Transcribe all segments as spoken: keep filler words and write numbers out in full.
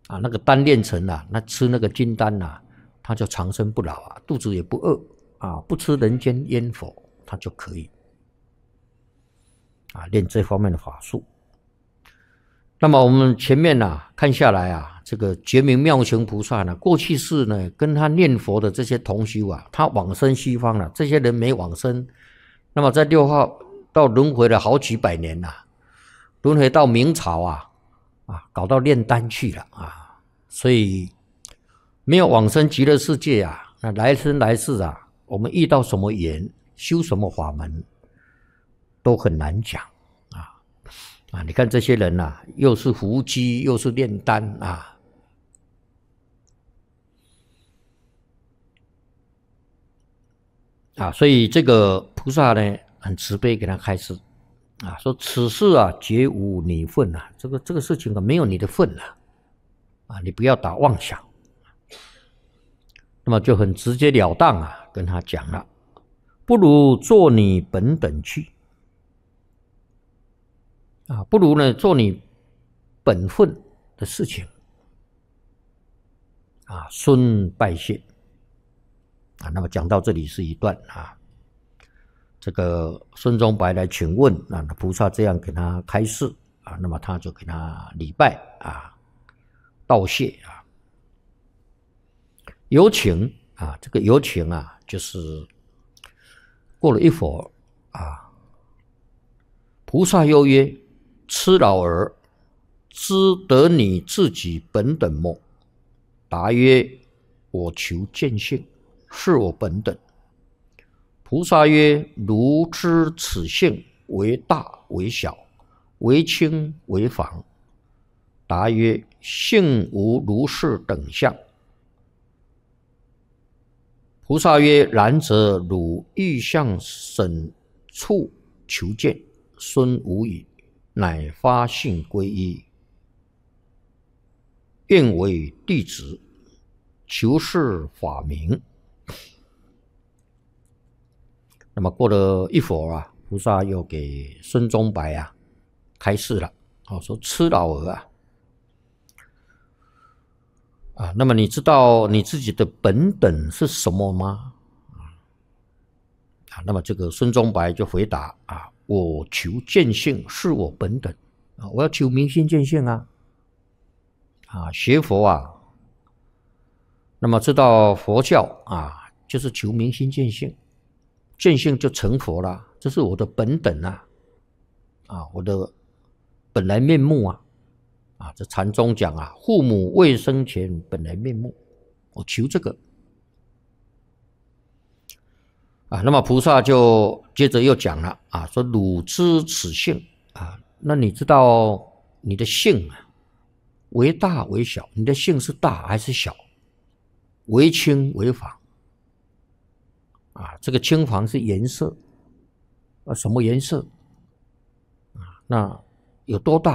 啊，那个丹炼成啊，那吃那个金丹啊，他就长生不老啊，肚子也不饿啊，不吃人间烟火，他就可以啊练这方面的法术。那么我们前面啊看下来啊，这个觉明妙行菩萨呢，过去世呢跟他念佛的这些同修啊，他往生西方了，这些人没往生，那么在六号到轮回了好几百年了，轮回到明朝啊。啊，搞到炼丹去了啊，所以没有往生极乐世界啊，那来生来世啊，我们遇到什么缘，修什么法门，都很难讲啊啊！你看这些人啊，又是伏击，又是炼丹啊，啊，所以这个菩萨呢，很慈悲，给他开示。啊，说此事啊，绝无你份啊，这个这个事情啊，没有你的份啊，啊，你不要打妄想。那么就很直截了当啊，跟他讲了，不如做你本等去，啊，不如呢做你本分的事情，啊，孙拜谢，啊，那么讲到这里是一段啊。这个孙中白来请问，那菩萨这样给他开示啊，那么他就给他礼拜啊，道谢啊。有请啊，这个有请啊，就是过了一会儿啊，菩萨又曰：“痴老儿，知得你自己本等么？”答曰：“我求见性，是我本等。”菩萨曰：“如知此性为大为小，为轻为妨。”答曰：“性无如是等相。”菩萨曰：“然则汝欲向审处求见，孙无语，乃发信皈依，愿为弟子，求是法名。”那么过了一会儿啊，菩萨又给孙中白啊开示了，哦，说痴老儿啊，啊，那么你知道你自己的本等是什么吗？啊，那么这个孙中白就回答啊，我求见性，是我本等啊，我要求明心见性啊，啊，学佛啊，那么知道佛教啊，就是求明心见性。见性就成佛了，这是我的本等啊，啊，我的本来面目啊，啊，这禅宗讲啊，父母未生前本来面目，我求这个啊。那么菩萨就接着又讲了啊，说汝知此性啊，那你知道你的性啊，为大为小，你的性是大还是小？为轻为妨。啊，这个青黄是颜色，啊，什么颜色？啊，那有多大？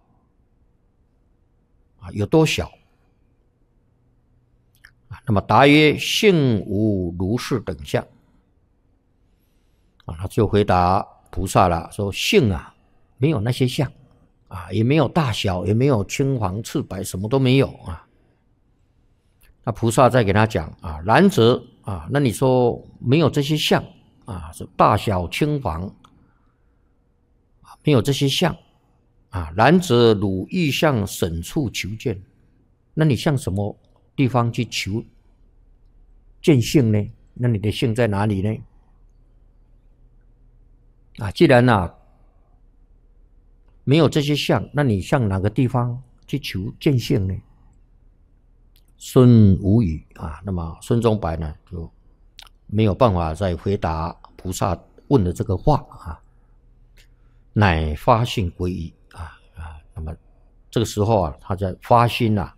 啊，有多小？啊，那么答曰：性无如是等相。啊，他就回答菩萨了，说性啊，没有那些相，啊，也没有大小，也没有青黄赤白，什么都没有啊。那菩萨再给他讲啊，然则啊，那你说没有这些相啊，是大小青黄，没有这些相啊，然则汝欲向审处求见，那你向什么地方去求见性呢？那你的性在哪里呢？啊，既然啊没有这些相，那你向哪个地方去求见性呢？孙无语啊，那么孙中白呢就没有办法再回答菩萨问的这个话啊，乃发心皈依啊啊，那么这个时候啊，他在发心啊，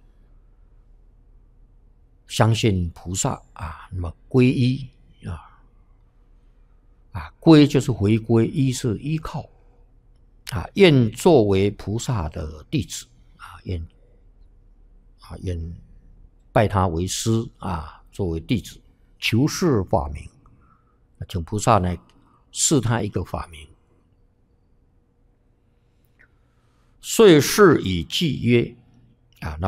相信菩萨啊，那么皈依啊啊，皈就是回归，依是依靠啊，愿作为菩萨的弟子啊，愿啊愿。拜他为师啊，作为弟子，求是法名，请菩萨呢示他一个法名。遂示以偈曰啊，那